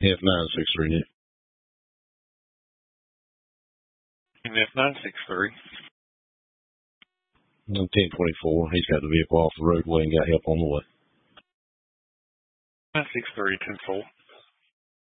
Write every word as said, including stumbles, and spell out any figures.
F nine six three, Nick. F nine six three. ten twenty-four. He's got the vehicle off the roadway and got help on the way. nine six three, ten four.